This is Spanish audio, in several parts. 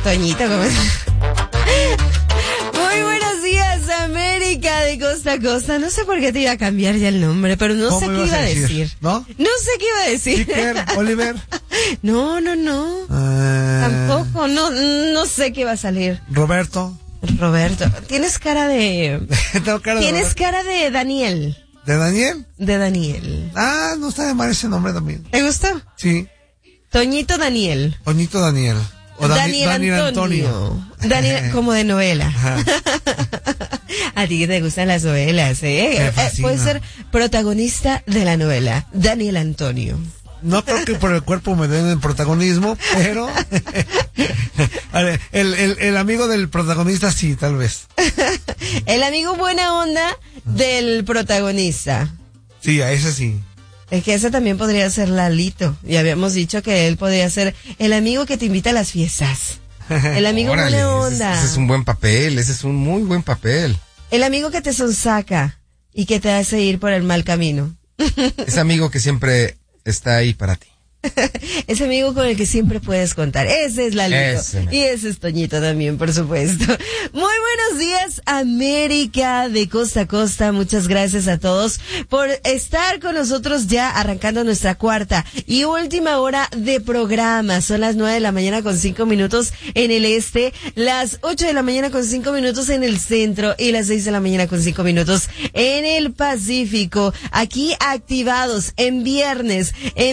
Toñito, ¿cómo estás? Muy buenos días, América de costa a costa. No sé por qué te iba a cambiar ya el nombre, pero no sé qué iba a decir. ¿No? No sé qué iba a decir. Iker, Oliver. No. Tampoco, no sé qué va a salir. Roberto. Tienes cara de... Tengo cara Tienes cara de Daniel. ¿De Daniel? De Daniel. Ah, no está de mal ese nombre también. ¿Te gustó? Sí. Toñito Daniel. Toñito Daniel. O Daniel Antonio. Daniel, como de novela. Ajá. A ti que te gustan las novelas, Me fascina. puede ser protagonista de la novela. Daniel Antonio. No creo que por el cuerpo me den el protagonismo, pero el amigo del protagonista sí, tal vez. El amigo buena onda del protagonista. Sí, a ese sí. Es que ese también podría ser Lalito. Y habíamos dicho que él podría ser el amigo que te invita a las fiestas. El amigo Órale, buena onda. Ese es un buen papel, ese es un muy buen papel. El amigo que te sonsaca y que te hace ir por el mal camino. Ese amigo que siempre está ahí para ti. Ese amigo con el que siempre puedes contar. Ese es Lalito. Ese. Y ese es Toñito también, por supuesto. Muy buenos días, América de costa a costa. Muchas gracias a todos por estar con nosotros ya arrancando nuestra cuarta y última hora de programa. Son las 9 de la mañana con 5 minutos en el este, las 8 de la mañana con 5 minutos en el centro y las 6 de la mañana con 5 minutos en el Pacífico. Aquí activados en viernes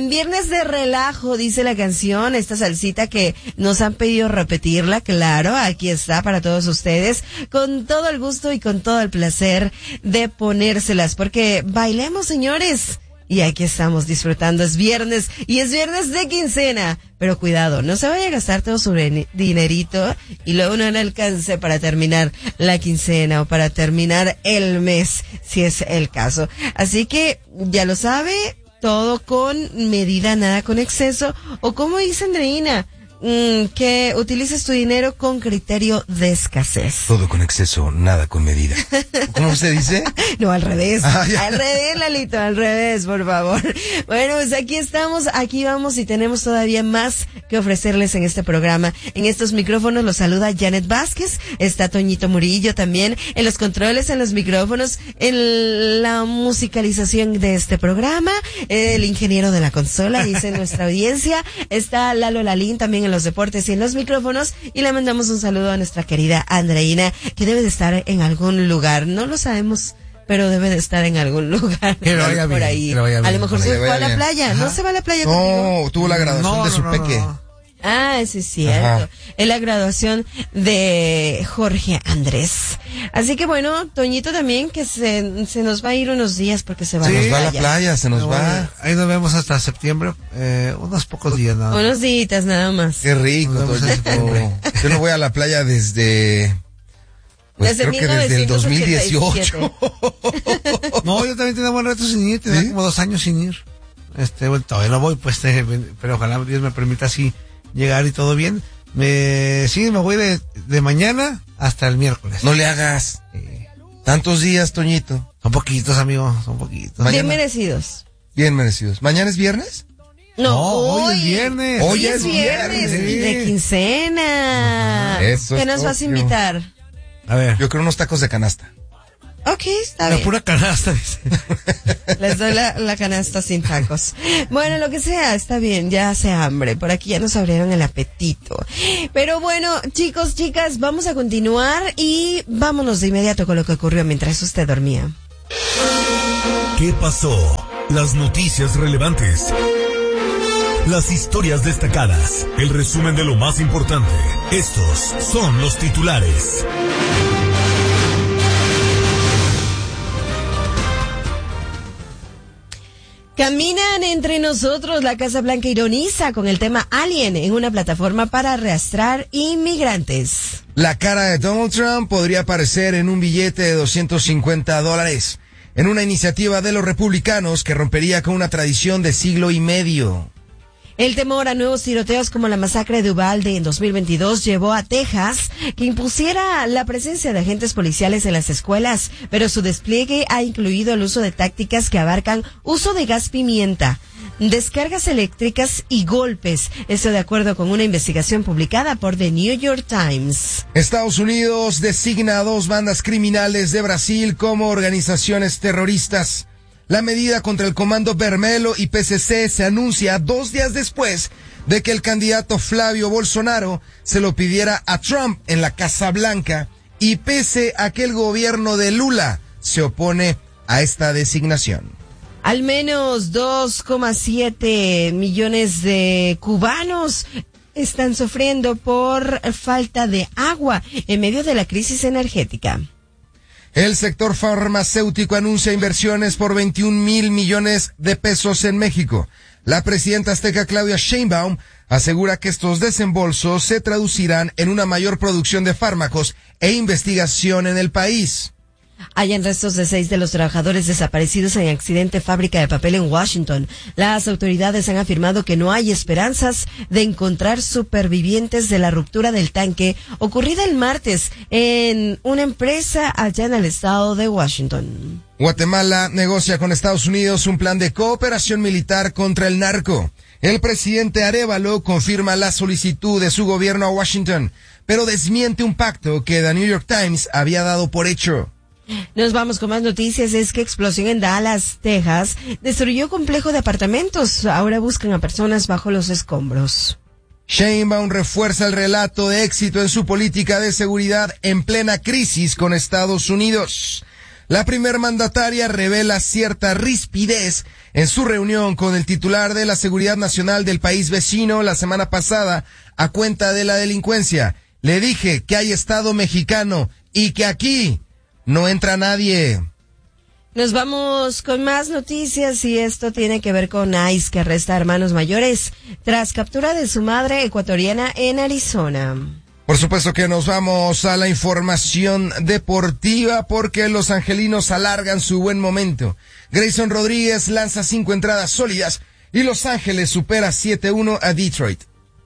de relajo, dice la canción, esta salsita que nos han pedido repetirla, claro, aquí está para todos ustedes, con todo el gusto y con todo el placer de ponérselas, porque bailemos, señores. Y aquí estamos disfrutando, es viernes, y es viernes de quincena. Pero cuidado, no se vaya a gastar todo su dinerito y luego no le alcance para terminar la quincena o para terminar el mes, si es el caso. Así que, ya lo sabe, todo con medida, nada con exceso, o como dice Andreina, que utilices tu dinero con criterio de escasez. Todo con exceso, nada con medida. ¿Cómo se dice? No, al revés. Ya. Al revés, Lalito, al revés, por favor. Bueno, pues aquí estamos, aquí vamos y tenemos todavía más que ofrecerles en este programa. En estos micrófonos los saluda Janet Vázquez, está Toñito Murillo también, en los controles, en los micrófonos, en la musicalización de este programa, el ingeniero de la consola, dice nuestra audiencia, está Lalo Lalín también en los deportes y en los micrófonos, y le mandamos un saludo a nuestra querida Andreina, que debe de estar en algún lugar, no lo sabemos, pero debe de estar en algún lugar Que lo vaya por bien, ahí. que lo vaya bien. A lo mejor Que se le fue a vaya la bien. playa. Ajá. ¿No se va a la playa contigo? No, tuvo la graduación de su peque. Ah, sí es cierto. Ajá. Es la graduación de Jorge Andrés. Así que bueno, Toñito también, que se nos va a ir unos días porque se va Sí. a Se nos va a la playa. playa, se nos No, va. ahí nos vemos hasta septiembre, unos pocos días nada. Unos días nada más. Qué rico, Nos vemos en Toñito. septiembre. Yo no voy a la playa desde... Pues Desde creo que desde el 2018. No, yo también tenía buen rato sin ir, tenía ¿Sí? como 2 años sin ir. Bueno, todavía no voy, pues, pero ojalá Dios me permita así llegar y todo bien. Me voy de mañana hasta el miércoles. No le hagas tantos días, Toñito. Son poquitos, amigo, son poquitos. Mañana. Bien merecidos. Bien merecidos. ¿Mañana es viernes? No, hoy es viernes. Hoy es es viernes. viernes. Y de quincena. Eso ¿Qué es nos vas a obvio. invitar? A ver, Yo creo unos tacos de canasta. Ok, está la bien. pura canasta, dice. Les doy la canasta sin tacos. Bueno, lo que sea, está bien, ya hace hambre. Por aquí ya nos abrieron el apetito. Pero bueno, chicos, chicas, vamos a continuar y vámonos de inmediato con lo que ocurrió mientras usted dormía. ¿Qué pasó? Las noticias relevantes. Las historias destacadas. El resumen de lo más importante. Estos son los titulares. Caminan entre nosotros. La Casa Blanca ironiza con el tema Alien en una plataforma para arrastrar inmigrantes. La cara de Donald Trump podría aparecer en un billete de $250, en una iniciativa de los republicanos que rompería con una tradición de siglo y medio. El temor a nuevos tiroteos como la masacre de Uvalde en 2022 llevó a Texas que impusiera la presencia de agentes policiales en las escuelas, pero su despliegue ha incluido el uso de tácticas que abarcan uso de gas pimienta, descargas eléctricas y golpes. Esto de acuerdo con una investigación publicada por The New York Times. Estados Unidos designa a 2 bandas criminales de Brasil como organizaciones terroristas. La medida contra el Comando Vermelho y PCC se anuncia 2 días después de que el candidato Flavio Bolsonaro se lo pidiera a Trump en la Casa Blanca, y pese a que el gobierno de Lula se opone a esta designación. Al menos 2,7 millones de cubanos están sufriendo por falta de agua en medio de la crisis energética. El sector farmacéutico anuncia inversiones por 21,000 millones de pesos en México. La presidenta azteca Claudia Sheinbaum asegura que estos desembolsos se traducirán en una mayor producción de fármacos e investigación en el país. Hayan restos de 6 de los trabajadores desaparecidos en accidente fábrica de papel en Washington. Las autoridades han afirmado que no hay esperanzas de encontrar supervivientes de la ruptura del tanque ocurrida el martes en una empresa allá en el estado de Washington. Guatemala negocia con Estados Unidos un plan de cooperación militar contra el narco. El presidente Arévalo confirma la solicitud de su gobierno a Washington, pero desmiente un pacto que The New York Times había dado por hecho. Nos vamos con más noticias. Es que explosión en Dallas, Texas, destruyó complejo de apartamentos. Ahora buscan a personas bajo los escombros. Sheinbaum refuerza el relato de éxito en su política de seguridad en plena crisis con Estados Unidos. La primer mandataria revela cierta rispidez en su reunión con el titular de la Seguridad Nacional del país vecino la semana pasada a cuenta de la delincuencia. Le dije que hay Estado mexicano y que aquí no entra nadie. Nos vamos con más noticias y esto tiene que ver con ICE, que arresta a hermanos mayores tras captura de su madre ecuatoriana en Arizona. Por supuesto que nos vamos a la información deportiva porque los angelinos alargan su buen momento. Grayson Rodríguez lanza 5 entradas sólidas y Los Ángeles supera 7-1 a Detroit.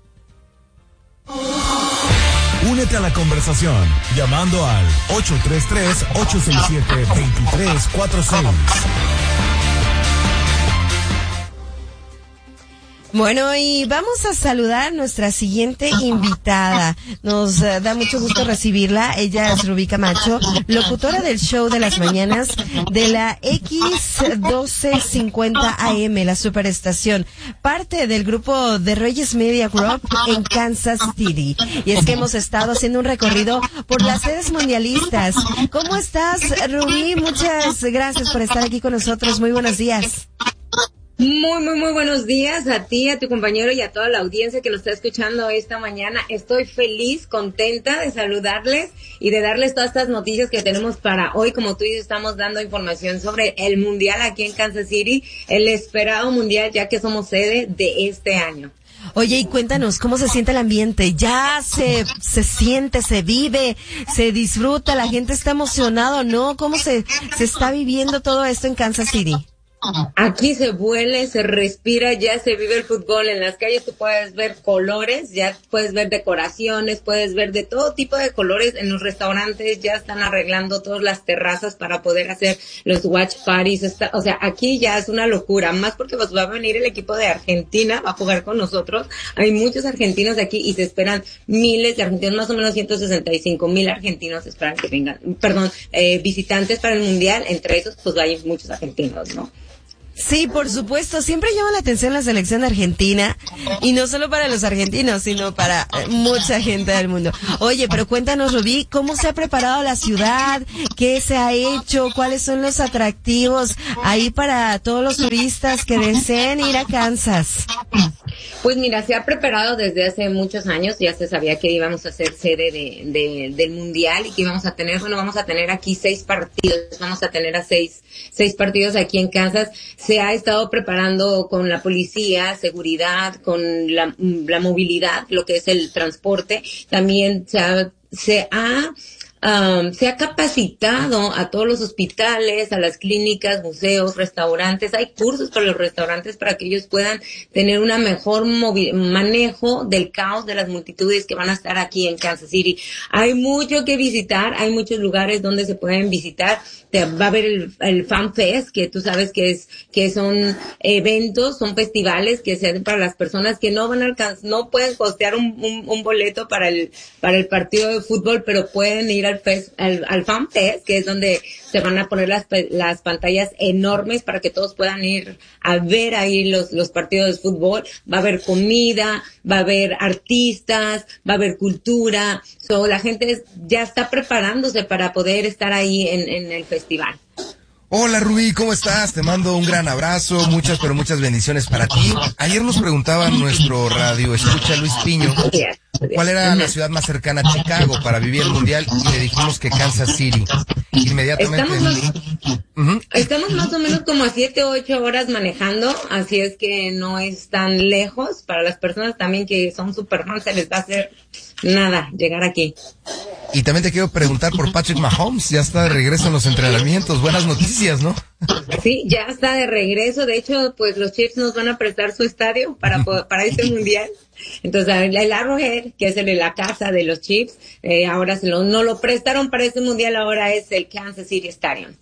Únete a la conversación llamando al 833-867-2346. Bueno, y vamos a saludar a nuestra siguiente invitada. Nos da mucho gusto recibirla. Ella es Rubí Camacho, locutora del show de las mañanas de la X1250 AM, la superestación, parte del grupo de Reyes Media Group en Kansas City. Y es que hemos estado haciendo un recorrido por las sedes mundialistas. ¿Cómo estás, Rubí? Muchas gracias por estar aquí con nosotros. Muy buenos días. Muy buenos días a ti, a tu compañero y a toda la audiencia que nos está escuchando esta mañana. Estoy feliz, contenta de saludarles y de darles todas estas noticias que tenemos para hoy. Como tú dices, estamos dando información sobre el mundial aquí en Kansas City, el esperado mundial, ya que somos sede de este año. Oye, y cuéntanos, ¿cómo se siente el ambiente? Ya se siente, se vive, se disfruta, la gente está emocionada, ¿no? ¿Cómo se está viviendo todo esto en Kansas City? Aquí se huele, se respira, ya se vive el fútbol. En las calles tú puedes ver colores, ya puedes ver decoraciones, puedes ver de todo tipo de colores. En los restaurantes ya están arreglando todas las terrazas para poder hacer los watch parties. O sea, aquí ya es una locura, más porque pues va a venir el equipo de Argentina, va a jugar con nosotros. Hay muchos argentinos aquí y se esperan miles de argentinos, más o menos 165,000 argentinos esperan que vengan, visitantes para el mundial. Entre esos pues hay muchos argentinos, ¿no? Sí, por supuesto, siempre llama la atención la selección argentina, y no solo para los argentinos, sino para mucha gente del mundo. Oye, pero cuéntanos, Rubí, ¿cómo se ha preparado la ciudad? ¿Qué se ha hecho? ¿Cuáles son los atractivos ahí para todos los turistas que deseen ir a Kansas? Pues mira, se ha preparado desde hace muchos años, ya se sabía que íbamos a ser sede del mundial y que vamos a tener aquí 6 partidos, vamos a tener a 6 partidos aquí en Kansas. Se ha estado preparando con la policía, seguridad, con la movilidad, lo que es el transporte. También se ha se ha capacitado a todos los hospitales, a las clínicas, museos, restaurantes. Hay cursos para los restaurantes para que ellos puedan tener una mejor manejo del caos de las multitudes que van a estar aquí en Kansas City. Hay mucho que visitar, hay muchos lugares donde se pueden visitar. Va a haber el Fan Fest, que tú sabes que son eventos, son festivales que se hacen para las personas que no van a no pueden costear un boleto para el partido de fútbol, pero pueden ir al Fan Fest, que es donde se van a poner las pantallas enormes para que todos puedan ir a ver ahí los partidos de fútbol. Va a haber comida, va a haber artistas, va a haber cultura. La gente ya está preparándose para poder estar ahí en el festival. Hola Rubí, ¿cómo estás? Te mando un gran abrazo, muchas bendiciones para ti. Ayer nos preguntaba nuestro radio escucha Luis Piño cuál era la ciudad más cercana a Chicago para vivir el mundial y le dijimos que Kansas City. Inmediatamente. Estamos más o menos como a 7 o 8 horas manejando, así es que no es tan lejos. Para las personas también que son super fans se les va a hacer nada llegar aquí. Y también te quiero preguntar por Patrick Mahomes, ya está de regreso en los entrenamientos, buenas noticias, ¿no? Sí, ya está de regreso, de hecho, pues los Chiefs nos van a prestar su estadio para este mundial. Entonces, el Arrowhead, que es el de la casa de los Chiefs, ahora no lo prestaron para este mundial, ahora es el Kansas City Stadium.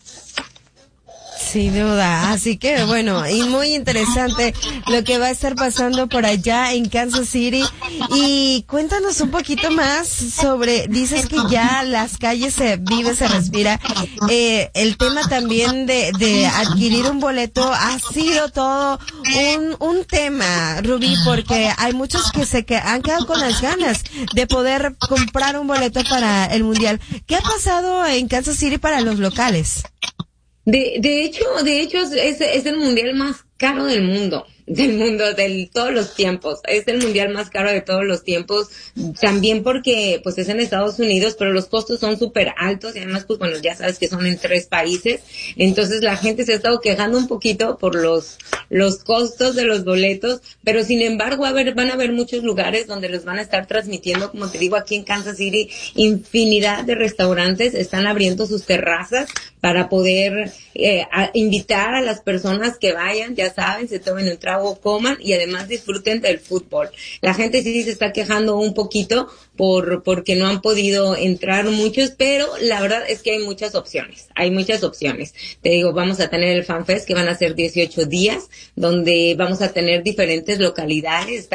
Sin duda, así que bueno, y muy interesante lo que va a estar pasando por allá en Kansas City. Y cuéntanos un poquito más sobre, dices que ya las calles se vive, se respira, el tema también de adquirir un boleto ha sido todo un tema, Rubí, porque hay muchos que han quedado con las ganas de poder comprar un boleto para el mundial. ¿Qué ha pasado en Kansas City para los locales? De hecho es el mundial más caro del mundo, de todos los tiempos. Es el mundial más caro de todos los tiempos, también porque pues es en Estados Unidos, pero los costos son súper altos y además pues bueno, ya sabes que son en 3 países, entonces la gente se ha estado quejando un poquito por los costos de los boletos, pero sin embargo van a haber muchos lugares donde los van a estar transmitiendo, como te digo, aquí en Kansas City, infinidad de restaurantes están abriendo sus terrazas para poder invitar a las personas que vayan, ya saben, se tomen un trago, coman y además disfruten del fútbol. La gente sí se está quejando un poquito porque no han podido entrar muchos, pero la verdad es que hay muchas opciones. Te digo, vamos a tener el Fan Fest, que van a ser 18 días, donde vamos a tener diferentes localidades.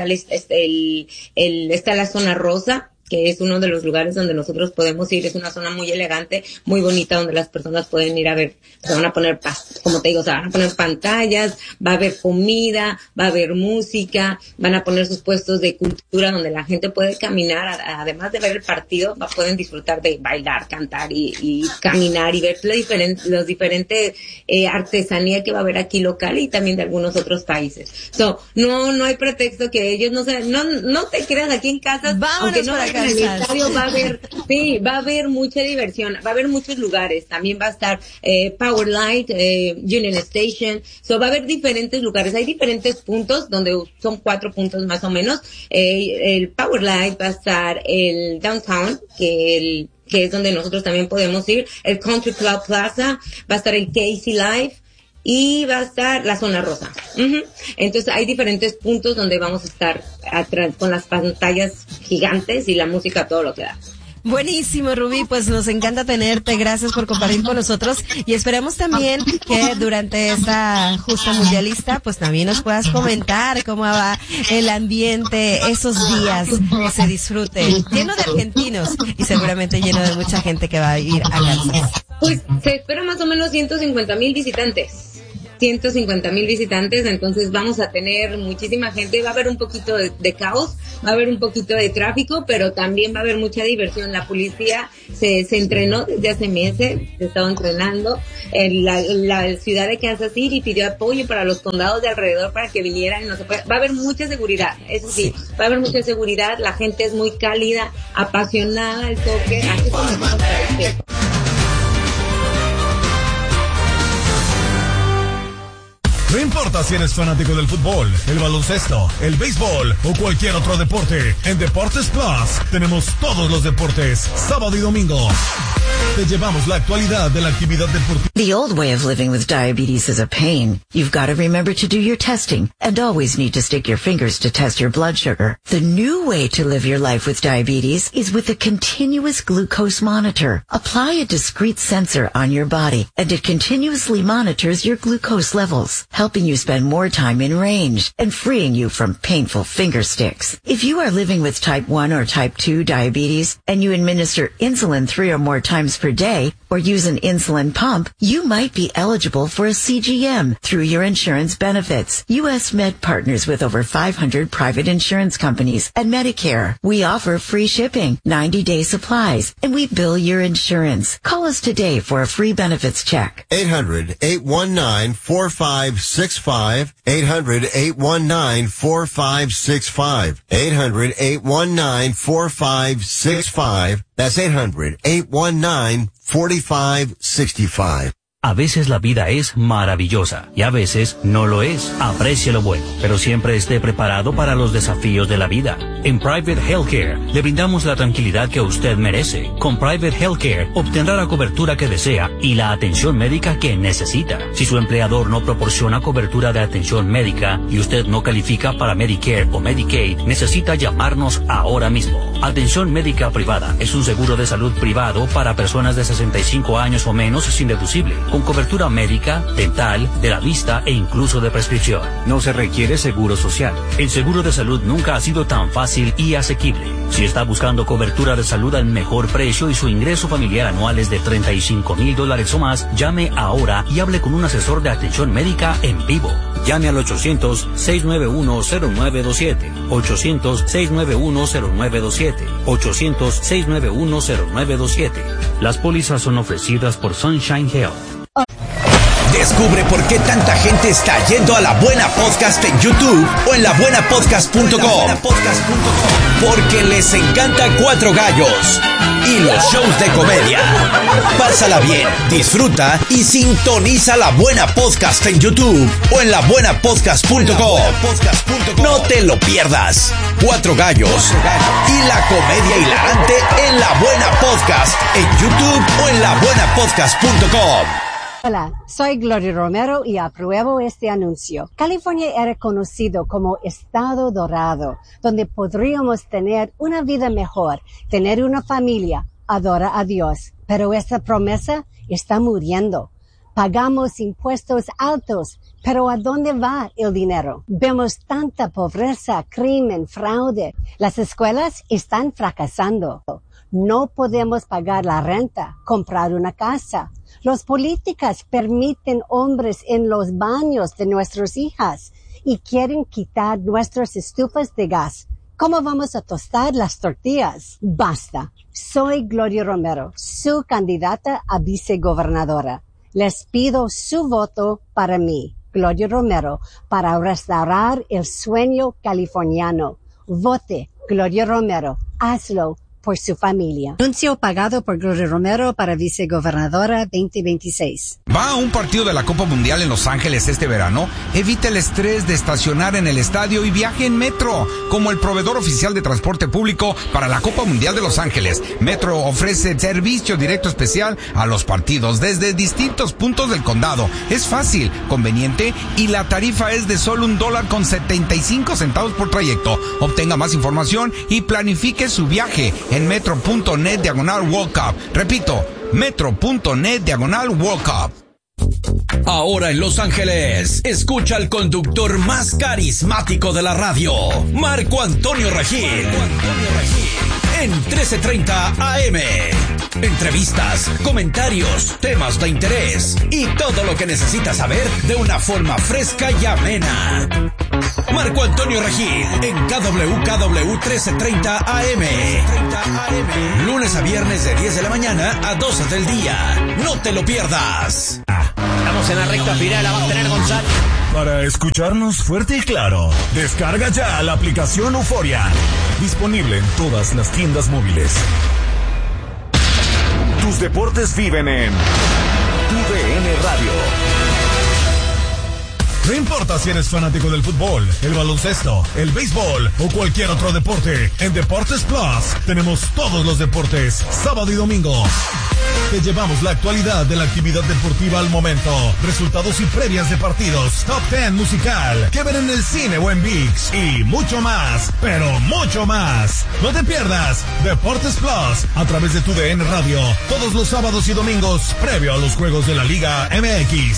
Está la zona rosa, que es uno de los lugares donde nosotros podemos ir. Es una zona muy elegante, muy bonita, donde las personas pueden ir a ver. Se van a poner, como te digo, se van a poner pantallas, va a haber comida, va a haber música, van a poner sus puestos de cultura donde la gente puede caminar, además de ver el partido, pueden disfrutar de bailar, cantar y caminar y ver los diferentes artesanía que va a haber aquí local y también de algunos otros países. No hay pretexto que ellos no te creas aquí en casa, aunque no en el estadio va a haber mucha diversión, va a haber muchos lugares, también va a estar Power Light, Union Station, va a haber diferentes lugares, hay diferentes puntos donde son 4 puntos más o menos. El Power Light va a estar el Downtown, que es donde nosotros también podemos ir, el Country Club Plaza, va a estar el Casey Live, y va a estar la zona rosa. Entonces hay diferentes puntos donde vamos a estar atrás con las pantallas gigantes y la música, todo lo que da. Buenísimo, Rubí, pues nos encanta tenerte, gracias por compartir con nosotros y esperemos también que durante esta justa mundialista pues también nos puedas comentar cómo va el ambiente esos días, que se disfrute, lleno de argentinos y seguramente lleno de mucha gente que va a ir a Kansas. Pues se espera más o menos 150,000 visitantes. 150,000 visitantes, entonces vamos a tener muchísima gente, va a haber un poquito de caos, va a haber un poquito de tráfico, pero también va a haber mucha diversión. La policía se entrenó desde hace meses, se estaba entrenando, la ciudad de Kansas City pidió apoyo para los condados de alrededor para que vinieran, va a haber mucha seguridad, eso sí, va a haber mucha seguridad, la gente es muy cálida, apasionada al soccer, así como estamos para el No importa si eres fanático del fútbol, el baloncesto, el béisbol o cualquier otro deporte, en Deportes Plus tenemos todos los deportes, sábado y domingo. Te llevamos la actualidad de la actividad deportiva. The old way of living with diabetes is a pain. You've got to remember to do your testing and always need to stick your fingers to test your blood sugar. The new way to live your life with diabetes is with a continuous glucose monitor. Apply a discrete sensor on your body and it continuously monitors your glucose levels, helping you spend more time in range and freeing you from painful finger sticks. If you are living with type 1 or type 2 diabetes and you administer insulin 3 or more times per day or use an insulin pump, you might be eligible for a CGM through your insurance benefits. U.S. Med partners with over 500 private insurance companies and Medicare. We offer free shipping, 90-day supplies, and we bill your insurance. Call us today for a free benefits check. 800-819-4565. 800-819-4565. 800-819-4565. That's 800-819-4565. A veces la vida es maravillosa y a veces no lo es. Aprecie lo bueno, pero siempre esté preparado para los desafíos de la vida. En Private Healthcare le brindamos la tranquilidad que usted merece. Con Private Healthcare obtendrá la cobertura que desea y la atención médica que necesita. Si su empleador no proporciona cobertura de atención médica y usted no califica para Medicare o Medicaid, necesita llamarnos ahora mismo. Atención médica privada es un seguro de salud privado para personas de 65 años o menos sin deducible, con cobertura médica, dental, de la vista e incluso de prescripción. No se requiere seguro social. El seguro de salud nunca ha sido tan fácil y asequible. Si está buscando cobertura de salud al mejor precio y su ingreso familiar anual es de $35,000 o más, llame ahora y hable con un asesor de atención médica en vivo. Llame al 800-691-0927. 800-691-0927. 800-691-0927. Las pólizas son ofrecidas por Sunshine Health. Descubre por qué tanta gente está yendo a La Buena Podcast en YouTube o en labuenapodcast.com. Porque les encanta Cuatro Gallos y los shows de comedia. Pásala bien, disfruta y sintoniza La Buena Podcast en YouTube o en labuenapodcast.com. No te lo pierdas. Cuatro Gallos y la comedia hilarante en La Buena Podcast en YouTube o en labuenapodcast.com. Hola, soy Gloria Romero y apruebo este anuncio. California era conocido como Estado Dorado, donde podríamos tener una vida mejor, tener una familia, adorar a Dios. Pero esa promesa está muriendo. Pagamos impuestos altos, pero ¿a dónde va el dinero? Vemos tanta pobreza, crimen, fraude. Las escuelas están fracasando. No podemos pagar la renta, comprar una casa. Los políticos permiten hombres en los baños de nuestras hijas y quieren quitar nuestras estufas de gas. ¿Cómo vamos a tostar las tortillas? Basta. Soy Gloria Romero, su candidata a vicegobernadora. Les pido su voto para mí, Gloria Romero, para restaurar el sueño californiano. Vote, Gloria Romero. Hazlo por su familia. Anuncio pagado por Gloria Romero para vicegobernadora 2026. ¿Va a un partido de la Copa Mundial en Los Ángeles este verano? Evite el estrés de estacionar en el estadio y viaje en Metro, como el proveedor oficial de transporte público para la Copa Mundial de Los Ángeles. Metro ofrece servicio directo especial a los partidos desde distintos puntos del condado. Es fácil, conveniente y la tarifa es de solo $1.75 por trayecto. Obtenga más información y planifique su viaje en metro.net/World Cup. Repito, metro.net/World Cup. Ahora en Los Ángeles, escucha al conductor más carismático de la radio, Marco Antonio Regil. En 1330 AM. Entrevistas, comentarios, temas de interés y todo lo que necesitas saber de una forma fresca y amena. Marco Antonio Regil en KWKW 1330 AM. Lunes a viernes de 10 de la mañana a 12 del día. No te lo pierdas. Estamos en la recta final, la va a tener Gonzalo. Para escucharnos fuerte y claro, descarga ya la aplicación Euforia. Disponible en todas las tiendas móviles. Tus deportes viven en TUDN Radio. No importa si eres fanático del fútbol, el baloncesto, el béisbol o cualquier otro deporte, en Deportes Plus tenemos todos los deportes, sábado y domingo. Te llevamos la actualidad de la actividad deportiva al momento, resultados y previas de partidos, top 10 musical, que ver en el cine o en ViX y mucho más, pero mucho más. No te pierdas Deportes Plus a través de tu DN Radio, todos los sábados y domingos previo a los juegos de la Liga MX.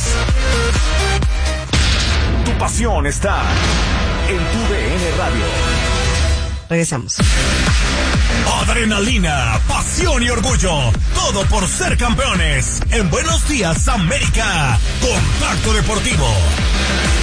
Tu pasión está en tu DN Radio. Regresamos. Adrenalina, pasión y orgullo, todo por ser campeones. En Buenos Días, América, Contacto Deportivo.